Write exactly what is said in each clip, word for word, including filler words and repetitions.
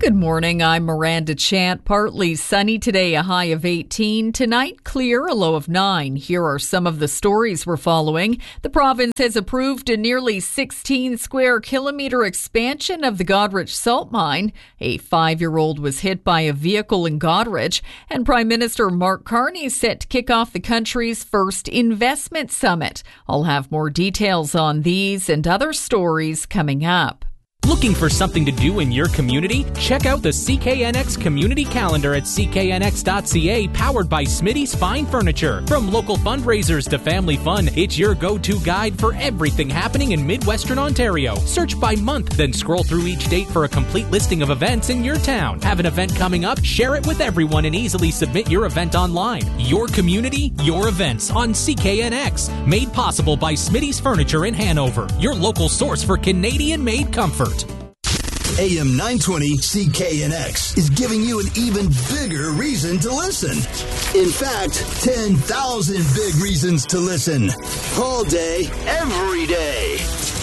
Good morning, I'm Miranda Chant. Partly sunny today, a high of eighteen. Tonight, clear, a low of nine. Here are some of the stories we're following. The province has approved a nearly sixteen square kilometre expansion of the Goderich salt mine. A five-year-old was hit by a vehicle in Goderich, and Prime Minister Mark Carney is set to kick off the country's first investment summit. I'll have more details on these and other stories coming up. Looking for something to do in your community? Check out the C K N X Community Calendar at c k n x dot c a, powered by Smitty's Fine Furniture. From local fundraisers to family fun, it's your go-to guide for everything happening in Midwestern Ontario. Search by month, then scroll through each date for a complete listing of events in your town. Have an event coming up? Share it with everyone and easily submit your event online. Your community, your events on C K N X. Made possible by Smitty's Furniture in Hanover, your local source for Canadian-made comfort. A M nine twenty C K N X is giving you an even bigger reason to listen. In fact, ten thousand big reasons to listen. All day, every day.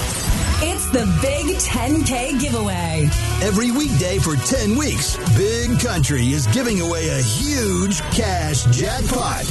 It's the Big ten K giveaway. Every weekday for ten weeks, Big Country is giving away a huge cash jackpot.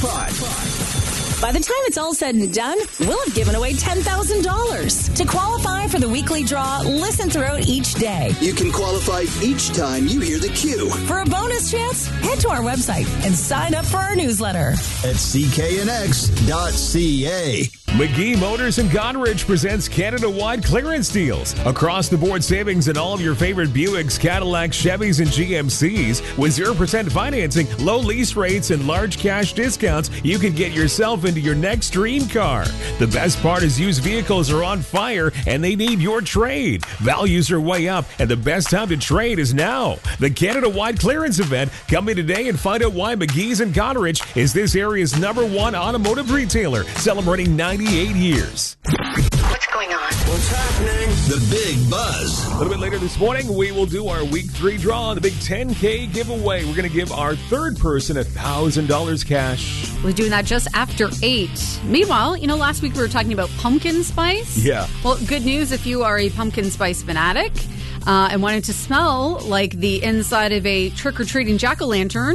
By the time it's all said and done, we'll have given away ten thousand dollars. To qualify for the weekly draw, listen throughout each day. You can qualify each time you hear the cue. For a bonus chance, head to our website and sign up for our newsletter at c k n x dot c a. McGee Motors in Goderich presents Canada-wide clearance deals. Across-the-board savings in all of your favorite Buicks, Cadillacs, Chevys, and G M Cs. With zero percent financing, low lease rates, and large cash discounts, you can get yourself into your next dream car. The best part is used vehicles are on fire, and they need your trade. Values are way up, and the best time to trade is now. The Canada-wide clearance event. Come in today and find out why McGee's in Goderich is this area's number one automotive retailer, celebrating ninety-eight years. What's going on? What's happening? The Big Buzz. A little bit later this morning, we will do our week three draw, the Big ten K giveaway. We're going to give our third person one thousand dollars cash. We're doing that just after eight. Meanwhile, you know, last week we were talking about pumpkin spice. Yeah. Well, good news if you are a pumpkin spice fanatic uh, and wanted to smell like the inside of a trick-or-treating jack-o'-lantern,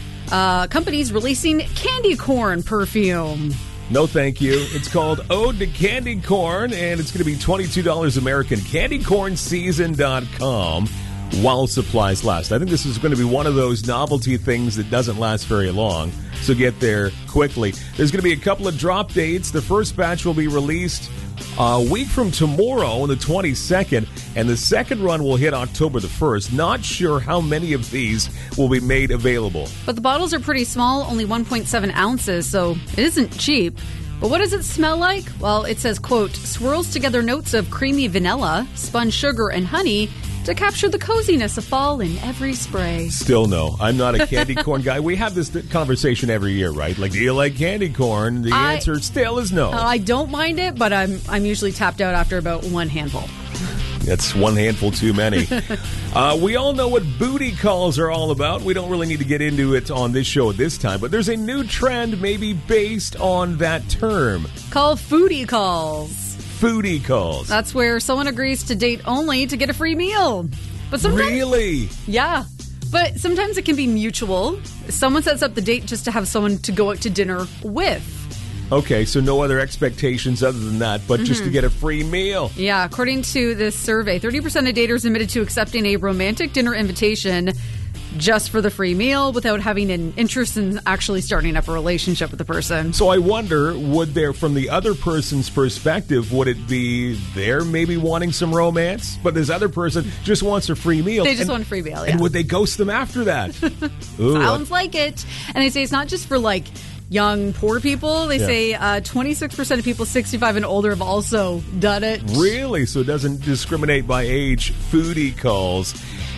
uh, company's releasing candy corn perfume. No, thank you. It's called Ode to Candy Corn, and it's going to be twenty-two dollars American. candy corn season dot com while supplies last. I think this is going to be one of those novelty things that doesn't last very long, so get there quickly. There's going to be a couple of drop dates. The first batch will be released a week from tomorrow on the twenty-second, and the second run will hit October the first. Not sure how many of these will be made available. But the bottles are pretty small, only one point seven ounces, so it isn't cheap. But what does it smell like? Well, it says, quote, swirls together notes of creamy vanilla, spun sugar, and honey to capture the coziness of fall in every spray. Still no. I'm not a candy corn guy. We have this conversation every year, right? Like, do you like candy corn? The I, answer still is no. Uh, I don't mind it, but I'm I'm usually tapped out after about one handful. That's one handful too many. uh, we all know what booty calls are all about. We don't really need to get into it on this show at this time, but there's a new trend maybe based on that term. Call foodie calls. Foodie calls. That's where someone agrees to date only to get a free meal. But sometimes, really? Yeah. But sometimes it can be mutual. Someone sets up the date just to have someone to go out to dinner with. Okay, so no other expectations other than that, but mm-hmm. just to get a free meal. Yeah, according to this survey, thirty percent of daters admitted to accepting a romantic dinner invitation just for the free meal without having an interest in actually starting up a relationship with the person. So I wonder, would there, from the other person's perspective, would it be they're maybe wanting some romance, but this other person just wants a free meal? They just and, want a free meal, yeah. And would they ghost them after that? Ooh, Sounds like it. And they say it's not just for, like, young, poor people. They yeah. say uh, twenty-six percent of people sixty-five and older have also done it. Really? So it doesn't discriminate by age. Foodie calls.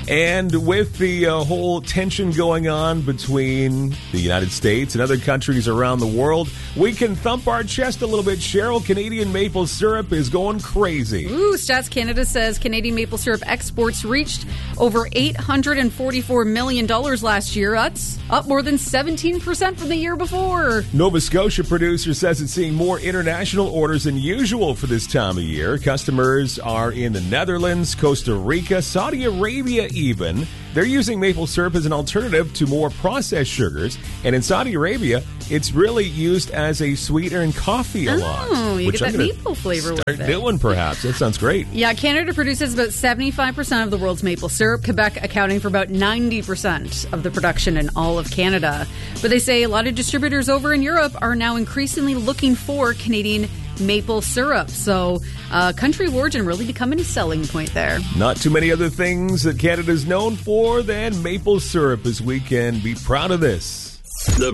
And with the uh, whole tension going on between the United States and other countries around the world, we can thump our chest a little bit. Cheryl, Canadian maple syrup is going crazy. Ooh, Stats Canada says Canadian maple syrup exports reached over eight hundred forty-four million dollars last year. That's up more than seventeen percent from the year before. Nova Scotia producer says it's seeing more international orders than usual for this time of year. Customers are in the Netherlands, Costa Rica, Saudi Arabia, even. They're using maple syrup as an alternative to more processed sugars. And in Saudi Arabia, it's really used as a sweetener in coffee a lot. Oh, you which get I'm that gonna maple flavor start with it. doing, perhaps. That sounds great. Yeah, Canada produces about seventy-five percent of the world's maple syrup, Quebec accounting for about ninety percent of the production in all of Canada. But they say a lot of distributors over in Europe are now increasingly looking for Canadian maple syrup. So uh, country of origin really becoming a selling point there. Not too many other things that Canada's known for than maple syrup, as we can be proud of this. The